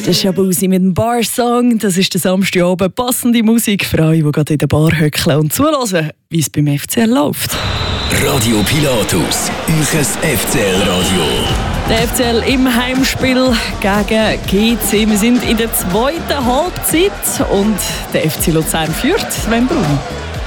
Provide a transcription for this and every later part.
Das ist Shabuzi mit dem Bar-Song. Das ist der Samstagabend. Passende Musik für alle, die gerade in der Bar hückeln und zuhören, wie es beim FCL läuft. Radio Pilatus, euer FCL-Radio. Der FCL im Heimspiel gegen GC. Wir sind in der zweiten Halbzeit und der FC Luzern führt. Sven Brun.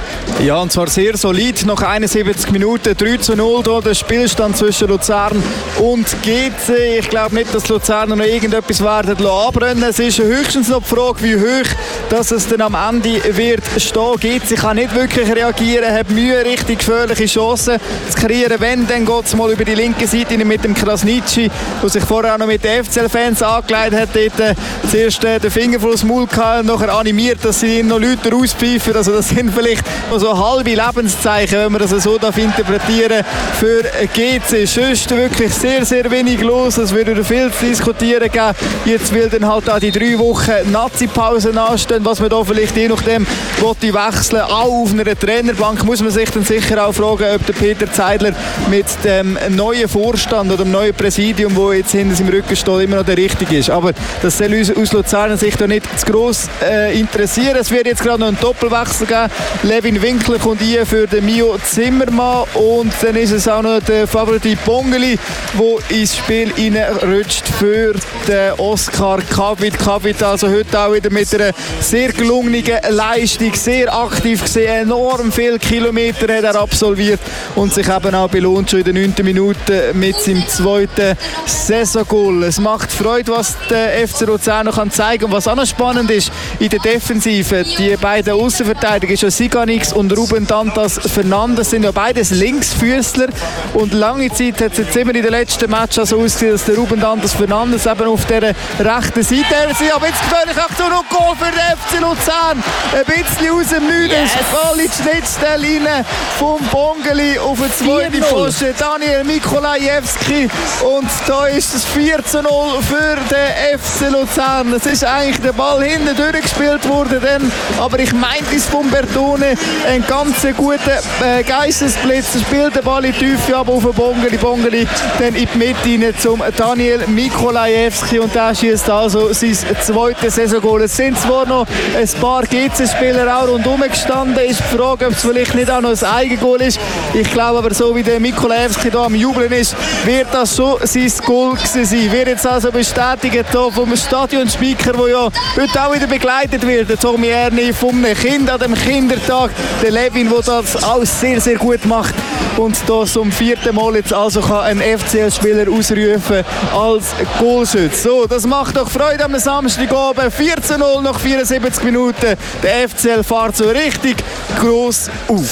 Ja, und zwar sehr solid. Nach 71 Minuten 3:0 hier der Spielstand zwischen Luzern und GC. Ich glaube nicht, dass Luzern noch irgendetwas werden anbrennen. Es ist höchstens noch die Frage, wie hoch dass es dann am Ende wird stehen. GC kann nicht wirklich reagieren, hat Mühe, richtig gefährliche Chancen zu kreieren. Wenn, dann geht es mal über die linke Seite mit dem Krasnitschi, der sich vorher auch noch mit den FCL-Fans angelegt hat. Dort zuerst den Finger vor das Maul gehabt und nachher animiert, dass sie ihn noch Leute rauspfeifen. Also das sind vielleicht so halbe Lebenszeichen, wenn man das so interpretieren darf, für GC. Sonst wirklich sehr, sehr wenig los. Es würde viel zu diskutieren geben. Jetzt will dann halt auch die 3 Wochen Nazi-Pause anstehen, was man da vielleicht je nachdem wechseln. Auch auf einer Trainerbank muss man sich dann sicher auch fragen, ob der Peter Zeidler mit dem neuen Vorstand oder dem neuen Präsidium, wo jetzt hinter seinem Rücken steht, immer noch der richtige ist. Aber das soll uns aus Luzerner Sicht nicht zu gross interessieren. Es wird jetzt gerade noch einen Doppelwechsel geben. Levin Winkler kommt hier für den Mio Zimmermann und dann ist es auch noch der Favorit Bongeli, der ins Spiel reinrutscht für den Oskar Kavit. Kavit also heute auch wieder mit einer sehr gelungenen Leistung, sehr aktiv gesehen, enorm viele Kilometer hat er absolviert und sich eben auch belohnt schon in den 9. Minuten mit seinem 2. Saisongoal. Es macht Freude, was der FC Luzern noch zeigen kann. Und was auch noch spannend ist, in der Defensive, die beiden Außenverteidiger, schon Siganix und Ruben Dantas Fernandes, sind ja beides Linksfüßler und lange Zeit hat es jetzt immer in den letzten Matches so ausgesehen, dass der Ruben Dantas Fernandes eben auf der rechten Seite ist. Aber jetzt gefährliche Aktion und Goal für den FC Luzern. Ein bisschen aus dem Nichts. Yes. Voll in die Schnittstelle rein vom Bongeli auf den zweiten Pfosten. Daniel Mikolajewski und da ist es 4:0 für den FC Luzern. Es ist eigentlich der Ball hinten durchgespielt worden, aber ich meinte es von Bertone ein ganz guter Geistesblitz. Er spielt den Ball in die Tiefe ab auf den Bongeli. Dann in die Mitte rein zum Daniel Mikolajewski und der schießt also sein 2. Saisongoal. Es sind zwar noch ein paar GC-Spieler auch rundherum gestanden. Ist die Frage, ob es vielleicht nicht auch noch ein Eigengoal ist. Ich glaube aber, so wie der Mikolajewski hier am Jubeln ist, wird das schon sein Goal gewesen sein. Wird jetzt also bestätigt hier vom Stadionspeaker, der ja heute auch wieder begleitet wird. Der Tommy Erni vom Kind an dem Kindertag. Der Levin, der das auch sehr, sehr gut macht. Und da zum 4. Mal jetzt also kann ein FCL-Spieler ausrufen als Goalschütze. So, das macht doch Freude am Samstagabend. 4:0 nach 74 Minuten. Der FCL fährt so richtig gross auf.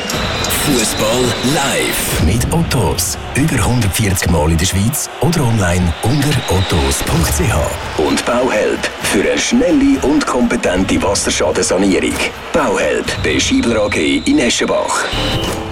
Fußball live mit Ottos. Über 140 Mal in der Schweiz oder online unter ottos.ch. Und Bauhelp für eine schnelle und kompetente Wasserschadensanierung. Bauhelp bei Schiebler AG in Eschenbach.